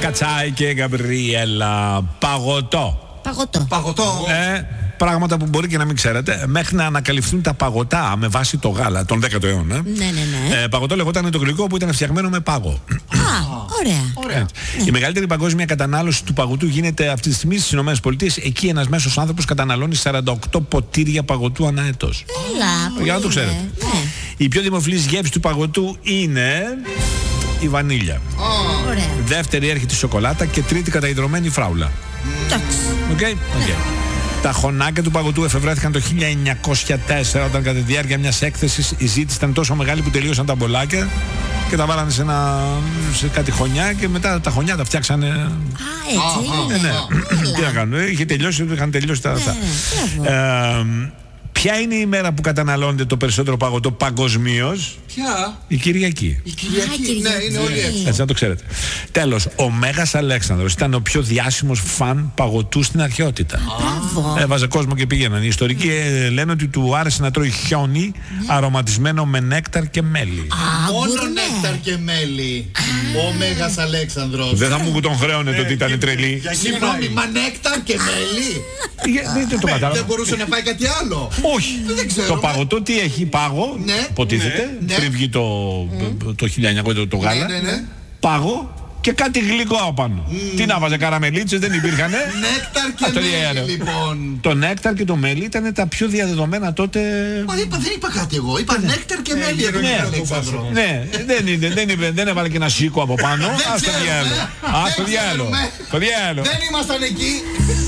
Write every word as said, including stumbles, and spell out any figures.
Κατσάη και Γκαμπριέλα. Παγωτό. Παγωτό. Παγωτό. Ε, πράγματα που μπορεί και να μην ξέρετε, μέχρι να ανακαλυφθούν τα παγωτά με βάση το γάλα τον δέκατο αιώνα. Ναι, ναι, ναι. Ε, παγωτό λεγόταν το γλυκό που ήταν φτιαγμένο με πάγο. Α, ωραία. Ωραία. Ναι. Η μεγαλύτερη παγκόσμια κατανάλωση του παγωτού γίνεται αυτή τη στιγμή στις ΗΠΑ. Εκεί ένας μέσος άνθρωπος καταναλώνει σαράντα οκτώ ποτήρια παγωτού ανά έτος. Έλα, Για να το πολύ, ξέρετε. ναι. Η πιο δημοφιλής γεύση του παγωτού είναι η βανίλια. Ωραία. Δεύτερη έρχεται η σοκολάτα και τρίτη καταϊδρωμένη φράουλα. Εντάξει. Okay? Okay. Τα χωνάκια του παγωτού εφευρέθηκαν το χίλια εννιακόσια τέσσερα, όταν κατά τη διάρκεια μιας έκθεσης η ζήτηση ήταν τόσο μεγάλη που τελείωσαν τα μπολάκια και τα βάλανε σε, ένα, σε κάτι χωνιά και μετά τα χωνιά τα φτιάξανε. Α, έτσι. Ε, ναι. Τι να κάνουν, είχε τελειώσει, είχαν τελειώσει τα αυτά. Ε, ποια είναι η μέρα που καταναλώνεται το περισσότερο παγωτό παγκοσμίως? Ποια? Η Κυριακή. Η Κυριακή. Α, Κυριακή. Ναι, είναι όλοι έξω. Έτσι να το ξέρετε. Τέλος, ο Μέγας Αλέξανδρος ήταν ο πιο διάσημος φαν παγωτού στην αρχαιότητα. Μπράβο. Έβαζε κόσμο και πήγαιναν. Οι ιστορικοί ε, λένε ότι του άρεσε να τρώει χιόνι αρωματισμένο με νέκταρ και μέλι. Α, Μόνο γκουρμέ. νέκταρ και μέλι. Ο Μέγας Αλέξανδρος. Δεν θα μου τον χρέωνε ότι ήταν τρελή. Συγγνώμη, μα νέκταρ και μέλι. Ε, Δεν το Δεν κατάλαβα. μπορούσε να φάει κάτι άλλο. Όχι. Δεν ξέρω, Το μα- παγωτό τι έχει? Πάγο, Ναι, υποτίθεται. ναι, ναι. Πριν βγει το, το χίλια εννιακόσια το γάλα. Ναι, ναι, ναι. Πάγο και κάτι γλυκό απάνω. Τι να βάζε, καραμελίτσες δεν υπήρχανε. Νέκταρ και Αυτό μέλι, είναι. λοιπόν. Το νέκταρ και το μέλι ήταν τα πιο διαδεδομένα τότε. Μα είπα, δεν είπα κάτι εγώ. Είπα νέκταρ και μέλι εδώ ναι. κύριε Αλέξανδρο. Ναι, δεν, είναι, δεν, είπε, δεν έβαλε και ένα σίκο από πάνω. Ας το ξέρουμε. διάλο. Ας το Δεν διάλο. ξέρουμε. Το διάλο. Δεν ήμασταν εκεί.